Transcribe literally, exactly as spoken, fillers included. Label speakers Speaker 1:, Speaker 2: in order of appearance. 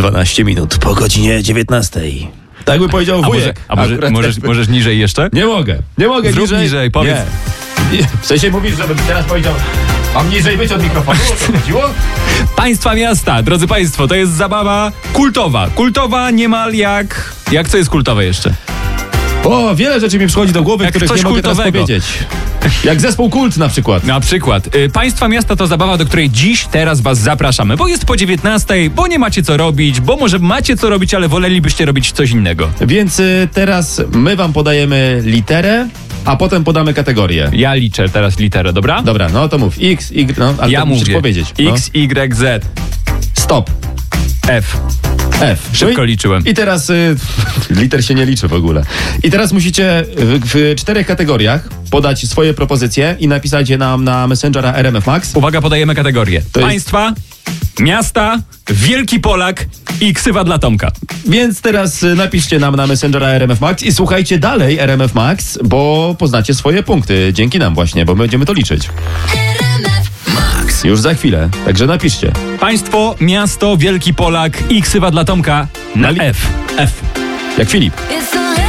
Speaker 1: dwanaście minut po godzinie dziewiętnastej. Tak by powiedział
Speaker 2: A,
Speaker 1: wujek.
Speaker 2: może, a może,
Speaker 1: Akurat
Speaker 2: możesz,
Speaker 1: tak by-
Speaker 2: możesz niżej jeszcze?
Speaker 1: Nie mogę, nie mogę
Speaker 2: Zrób
Speaker 1: niżej.
Speaker 2: niżej, powiedz.
Speaker 1: Nie. Nie. W sensie mówisz, żebym teraz powiedział, mam niżej być od mikrofonu, o co chodziło?
Speaker 2: Państwa miasta, drodzy państwo, to jest zabawa kultowa. Kultowa niemal jak... Jak co jest kultowe jeszcze?
Speaker 1: O, wiele rzeczy mi przychodzi do głowy,
Speaker 2: Jak
Speaker 1: których
Speaker 2: coś
Speaker 1: nie mogę teraz
Speaker 2: kultowego.
Speaker 1: powiedzieć. Jak zespół Kult na przykład.
Speaker 2: Na przykład, y, państwa miasta to zabawa, do której dziś, teraz was zapraszamy, bo jest po dziewiętnastej, bo nie macie co robić, bo może macie co robić, ale wolelibyście robić coś innego.
Speaker 1: Więc y, teraz my wam podajemy literę, a potem podamy kategorię.
Speaker 2: Ja liczę teraz literę, dobra?
Speaker 1: Dobra, no to mów. X, Y, no, ale
Speaker 2: Ja
Speaker 1: to musisz
Speaker 2: mówię.
Speaker 1: powiedzieć. No.
Speaker 2: X, Y, Z,
Speaker 1: Stop.
Speaker 2: F.
Speaker 1: F.
Speaker 2: Szybko
Speaker 1: No i,
Speaker 2: liczyłem.
Speaker 1: I teraz y, liter się nie liczy w ogóle. I teraz musicie w, w czterech kategoriach podać swoje propozycje i napisać je nam na Messengera R M F Max.
Speaker 2: Uwaga, podajemy kategorię.
Speaker 1: To jest-
Speaker 2: Państwa, miasta, Wielki Polak i ksywa dla Tomka.
Speaker 1: Więc teraz y, napiszcie nam na Messengera R M F Max i słuchajcie dalej R M F Max, bo poznacie swoje punkty. Dzięki nam właśnie, bo my będziemy to liczyć. Już za chwilę, także napiszcie.
Speaker 2: Państwo, miasto, Wielki Polak i ksywa dla Tomka na
Speaker 1: Na li-
Speaker 2: F.
Speaker 1: F. Jak Filip.
Speaker 3: It's a